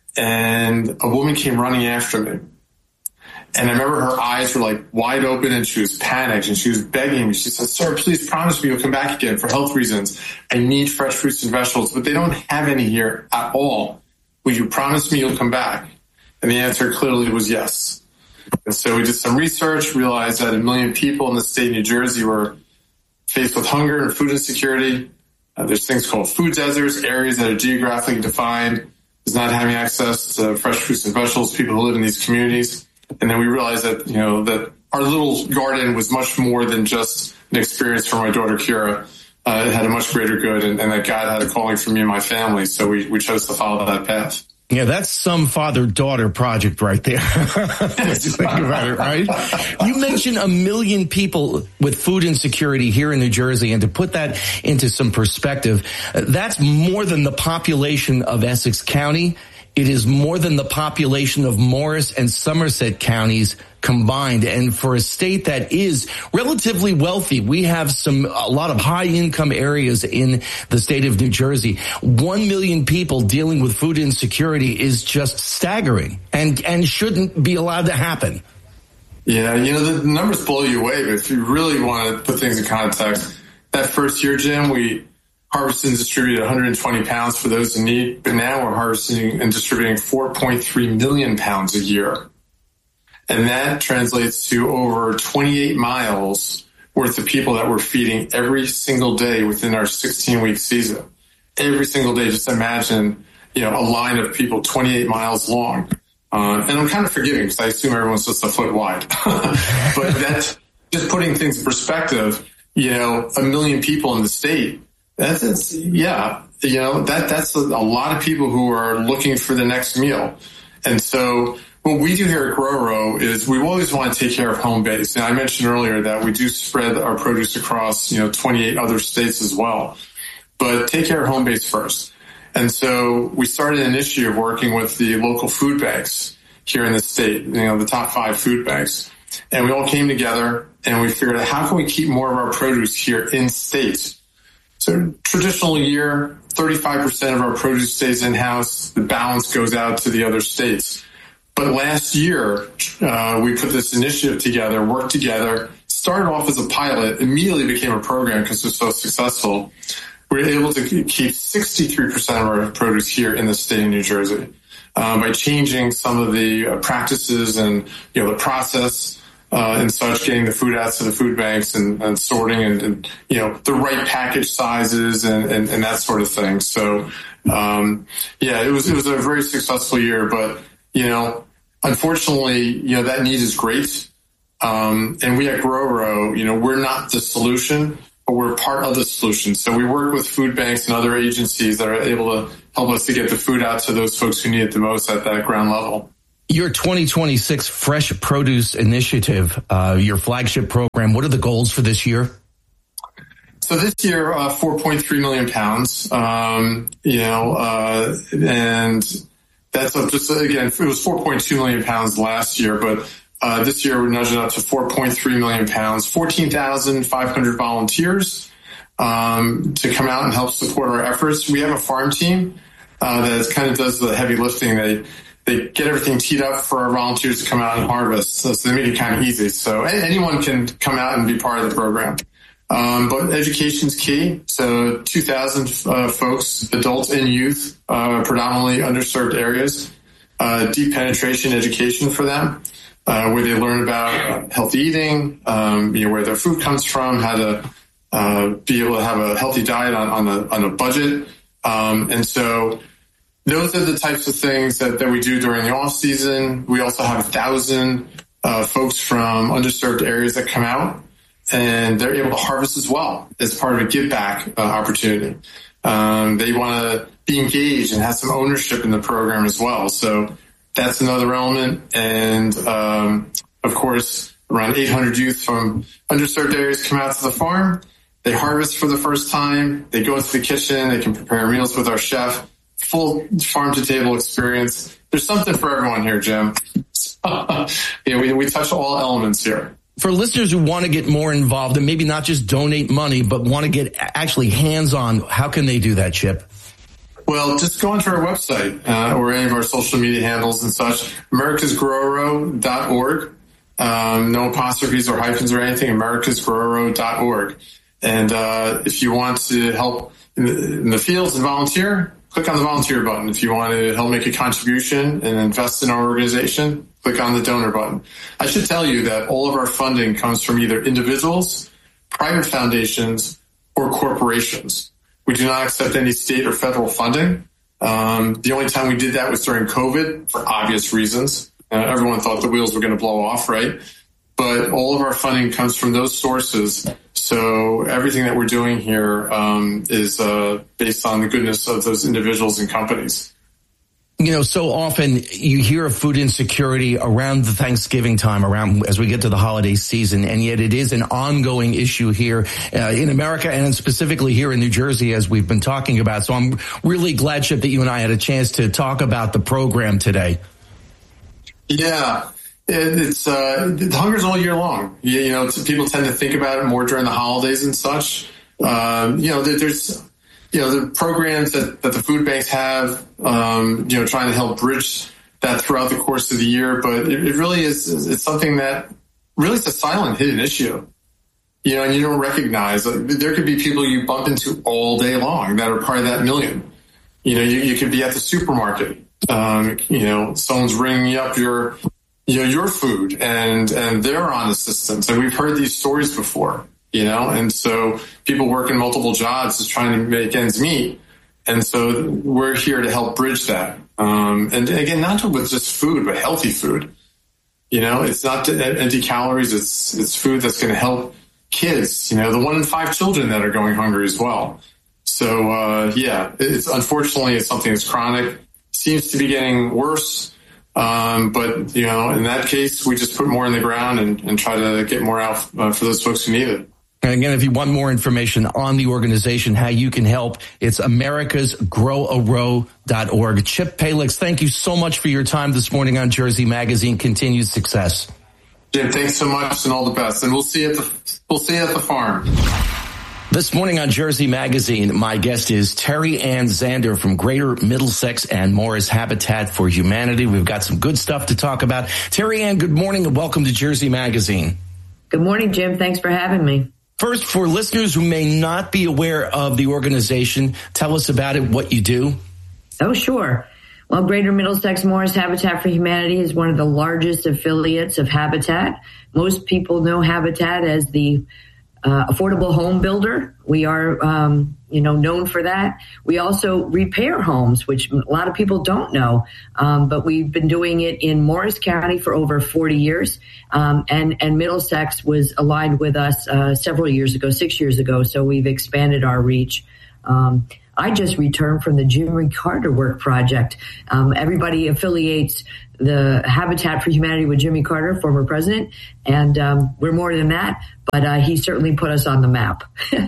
And a woman came running after me. And I remember her eyes were like wide open and she was panicked and she was begging me. She said, sir, please promise me you'll come back again for health reasons. I need fresh fruits and vegetables, but they don't have any here at all. Will you promise me you'll come back? And the answer clearly was yes. And so we did some research, realized that a million people in the state of New Jersey were faced with hunger and food insecurity. Uh, there's things called food deserts, areas that are geographically defined as not having access to fresh fruits and vegetables, people who live in these communities. And then we realized that, you know, that our little garden was much more than just an experience for my daughter, Kira. Uh, it had a much greater good, and, and that God had a calling for me and my family. So we, we chose to follow that path. Yeah, that's some father-daughter project right there. Think about it, right? You mentioned a million people with food insecurity here in New Jersey, and to put that into some perspective, that's more than the population of Essex County. It is more than the population of Morris and Somerset counties combined. And for a state that is relatively wealthy, we have some, a lot of high income areas in the state of New Jersey. One million people dealing with food insecurity is just staggering and, and shouldn't be allowed to happen. Yeah, you know, the numbers blow you away, but if you really want to put things in context, that first year, Jim, we harvested and distributed one hundred twenty pounds for those in need, but now we're harvesting and distributing four point three million pounds a year. And that translates to over twenty-eight miles worth of people that we're feeding every single day within our sixteen-week season. Every single day, just imagine, you know, a line of people twenty-eight miles long. Uh, and I'm kind of forgiving because I assume everyone's just a foot wide. But that's just putting things in perspective, you know, a million people in the state. That's, it's, yeah, you know, that that's a, a lot of people who are looking for the next meal. And so what we do here at Grow Row is we always want to take care of home base. And I mentioned earlier that we do spread our produce across, you know, twenty-eight other states as well. But take care of home base first. And so we started an initiative working with the local food banks here in the state, you know, the top five food banks. And we all came together and we figured out how can we keep more of our produce here in state. So traditional year, thirty-five percent of our produce stays in-house. The balance goes out to the other states. But last year, uh, we put this initiative together, worked together, started off as a pilot, immediately became a program because it was so successful. We were able to keep sixty-three percent of our produce here in the state of New Jersey um, by changing some of the uh, practices and, you know, the process uh, and such, getting the food out to the food banks and, and sorting and, and, you know, the right package sizes and, and, and that sort of thing. So, um, yeah, it was, it was a very successful year, but, you know, unfortunately, you know, that need is great. Um, and we at GrowRow, you know, we're not the solution, but we're part of the solution. So we work with food banks and other agencies that are able to help us to get the food out to those folks who need it the most at that ground level. Your twenty twenty-six Fresh Produce Initiative, uh, your flagship program, what are the goals for this year? So this year, uh, four point three million pounds, um, you know, uh, and that's up just, again, it was four point two million pounds last year, but uh, this year we're nudging up to four point three million pounds, fourteen thousand five hundred volunteers um, to come out and help support our efforts. We have a farm team uh, that kind of does the heavy lifting. They They get everything teed up for our volunteers to come out and harvest. So, so they make it kind of easy. So anyone can come out and be part of the program. Um, but education's key. So two thousand uh, folks, adults and youth, uh, predominantly underserved areas, uh, deep penetration education for them, uh, where they learn about uh, healthy eating, um, you know, where their food comes from, how to uh, be able to have a healthy diet on, on, a, on a budget. Um, and so those are the types of things that, that we do during the off season. We also have a thousand uh, folks from underserved areas that come out, and they're able to harvest as well as part of a give back uh, opportunity. Um, they want to be engaged and have some ownership in the program as well. So that's another element. And um, of course, around eight hundred youth from underserved areas come out to the farm. They harvest for the first time. They go into the kitchen. They can prepare meals with our chef. Full farm to table experience. There's something for everyone here, Jim. yeah, we, we touch all elements here. For listeners who want to get more involved and maybe not just donate money, but want to get actually hands-on, how can they do that, Chip? Well, just go onto our website uh, or any of our social media handles and such, americas grow row dot org. Um, no apostrophes or hyphens or anything, americas grow row dot org. And uh, if you want to help in the, in the fields and volunteer, click on the volunteer button. If you want to help make a contribution and invest in our organization, click on the donor button. I should tell you that all of our funding comes from either individuals, private foundations, or corporations. We do not accept any state or federal funding. Um, the only time we did that was during COVID for obvious reasons. Uh, everyone thought the wheels were going to blow off, right? But all of our funding comes from those sources. So everything that we're doing here um, is uh, based on the goodness of those individuals and companies. You know, so often you hear of food insecurity around the Thanksgiving time, around as we get to the holiday season, and yet it is an ongoing issue here uh, in America and specifically here in New Jersey, as we've been talking about. So I'm really glad, Chip, that you and I had a chance to talk about the program today. Yeah. It's uh, hunger's all year long. You, you know, people tend to think about it more during the holidays and such. Um, you know, there's, you know, the programs that, that the food banks have, um, you know, trying to help bridge that throughout the course of the year. But it, it really is, it's something that really is a silent hidden issue. You know, and you don't recognize. Like, there could be people you bump into all day long that are part of that million. You know, you, you could be at the supermarket. Um, you know, someone's ringing up your you know, your food and, and they're on assistance. And we've heard these stories before, you know, and so people working multiple jobs is trying to make ends meet. And so we're here to help bridge that. Um, and again, not with just food, but healthy food. You know, it's not empty calories. It's, it's food that's going to help kids, you know, the one in five children that are going hungry as well. So, uh, yeah, it's unfortunately, it's something that's chronic, seems to be getting worse. Um, but, you know, in that case, we just put more in the ground and, and try to get more out uh, for those folks who need it. And again, if you want more information on the organization, how you can help, it's americas grow a row dot org. Chip Palix, thank you so much for your time this morning on Jersey Magazine. Continued success. Jim, thanks so much and all the best. And we'll see you at the, we'll see you at the farm. This morning on Jersey Magazine, my guest is Terry Ann Zander from Greater Middlesex and Morris Habitat for Humanity. We've got some good stuff to talk about. Terry Ann, good morning and welcome to Jersey Magazine. Good morning, Jim. Thanks for having me. First, for listeners who may not be aware of the organization, tell us about it, what you do. Oh, sure. Well, Greater Middlesex Morris Habitat for Humanity is one of the largest affiliates of Habitat. Most people know Habitat as the Uh, affordable home builder. We are, um, you know, known for that. We also repair homes, which a lot of people don't know. Um, but we've been doing it in Morris County for over forty years. Um, and, and Middlesex was aligned with us, uh, several years ago, six years ago. So we've expanded our reach. Um, I just returned from the Jimmy Carter Work Project. Um, everybody affiliates the Habitat for Humanity with Jimmy Carter, former president, and um, we're more than that, but uh, he certainly put us on the map.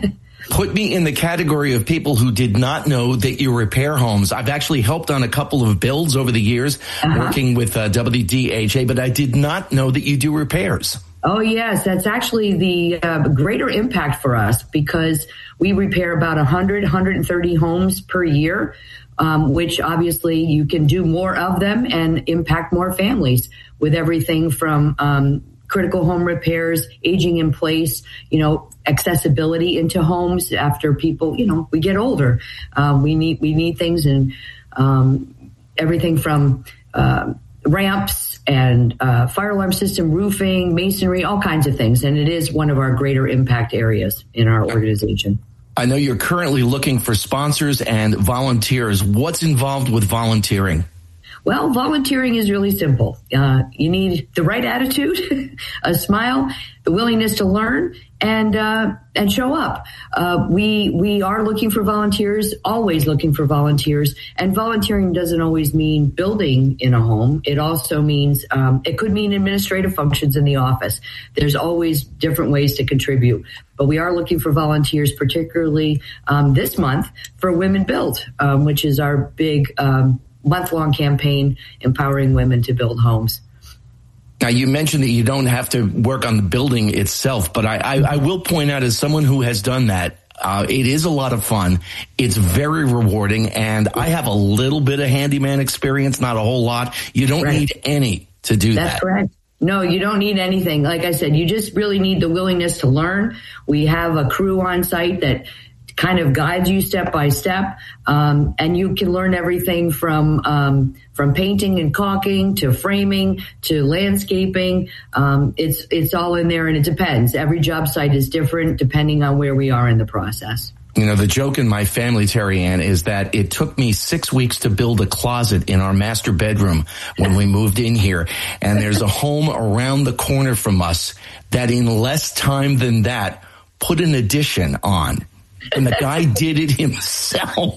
Put me in the category of people who did not know that you repair homes. I've actually helped on a couple of builds over the years, uh-huh. working with uh, W D H A, but I did not know that you do repairs. Oh, yes. That's actually the uh, greater impact for us because we repair about one hundred, one hundred thirty homes per year, um, which obviously you can do more of them and impact more families with everything from um, critical home repairs, aging in place, you know, accessibility into homes after people, you know, we get older. Um, we need we need things and um, everything from uh, ramps and uh, fire alarm system, roofing, masonry, all kinds of things. And it is one of our greater impact areas in our organization. I know you're currently looking for sponsors and volunteers. What's involved with volunteering? Well, volunteering is really simple. Uh, you need the right attitude, a smile, the willingness to learn, and uh, and show up. Uh, we we are looking for volunteers, always looking for volunteers. And volunteering doesn't always mean building in a home. It also means um, it could mean administrative functions in the office. There's always different ways to contribute. But we are looking for volunteers, particularly um, this month for Women Build, um, which is our big um month-long campaign empowering women to build homes. Now, you mentioned that you don't have to work on the building itself, but I, I, I will point out as someone who has done that, uh, it is a lot of fun. It's very rewarding, and I have a little bit of handyman experience, not a whole lot. You don't right. need any to do That's that. That's correct. No, you don't need anything. Like I said, you just really need the willingness to learn. We have a crew on site that kind of guides you step by step, um, and you can learn everything from um, from painting and caulking to framing to landscaping. Um, it's it's all in there, and it depends. Every job site is different depending on where we are in the process. You know, the joke in my family, Terry Ann, is that it took me six weeks to build a closet in our master bedroom when we moved in here. And there's a home around the corner from us that in less time than that put an addition on. And the guy did it himself.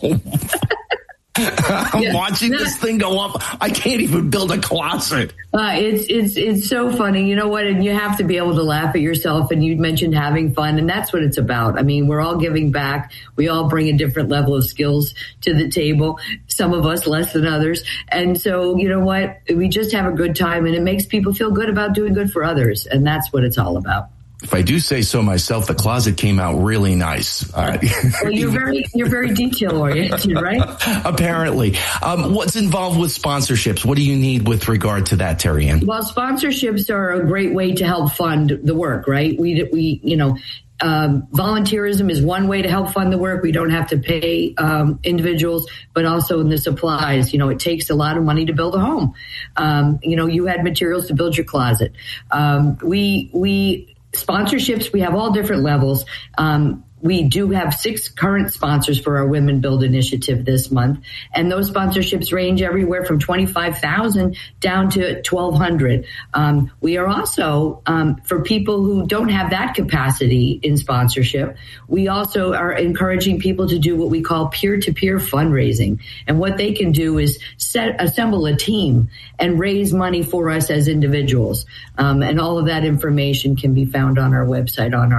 I'm yeah. watching this thing go up. I can't even build a closet. Uh, it's it's it's so funny. You know what? And you have to be able to laugh at yourself. And you mentioned having fun, and that's what it's about. I mean, we're all giving back. We all bring a different level of skills to the table. Some of us less than others. And so, you know what? We just have a good time, and it makes people feel good about doing good for others. And that's what it's all about. If I do say so myself, the closet came out really nice. Uh, well, you're very you're very detail oriented, right? Apparently. Um, what's involved with sponsorships? What do you need with regard to that, Terry Ann? Well, sponsorships are a great way to help fund the work, right? We we you know. Um, volunteerism is one way to help fund the work. We don't have to pay um, individuals, but also in the supplies. You know, it takes a lot of money to build a home. Um, you know, you had materials to build your closet. Um, we we sponsorships. We have all different levels. Um, We do have six current sponsors for our Women Build initiative this month, and those sponsorships range everywhere from twenty-five thousand down to twelve hundred. Um, we are also, um, for people who don't have that capacity in sponsorship, we also are encouraging people to do what we call peer-to-peer fundraising. And what they can do is set, assemble a team and raise money for us as individuals. Um, and all of that information can be found on our website, on our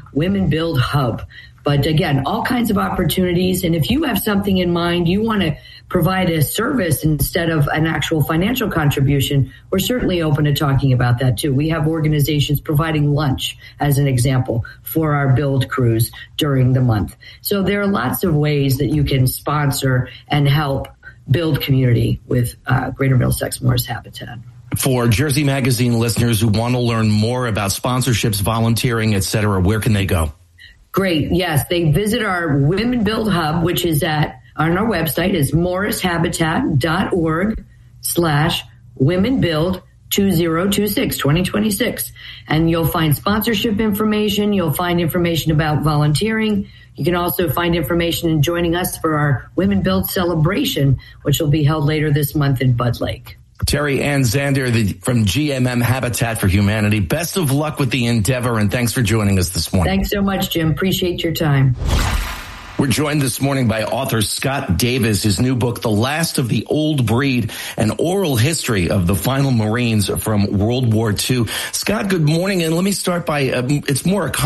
Women Build Hub. But again, all kinds of opportunities. And if you have something in mind, you want to provide a service instead of an actual financial contribution, we're certainly open to talking about that too. We have organizations providing lunch, as an example, for our Build crews during the month. So there are lots of ways that you can sponsor and help build community with uh, Greater Middlesex Morris Habitat. For Jersey Magazine listeners who want to learn more about sponsorships, volunteering, et cetera, where can they go? Great. Yes, they visit our Women Build Hub, which is at on our website is morrishabitat.org slash women build 2026, 2026. And you'll find sponsorship information. You'll find information about volunteering. You can also find information in joining us for our Women Build celebration, which will be held later this month in Bud Lake. Terry Ann Zander the, from G M M Habitat for Humanity. Best of luck with the endeavor, and thanks for joining us this morning. Thanks so much, Jim. Appreciate your time. We're joined this morning by author Scott Davis. His new book, The Last of the Old Breed, an oral history of the final Marines from World War Two. Scott, good morning, and let me start by, uh, it's more a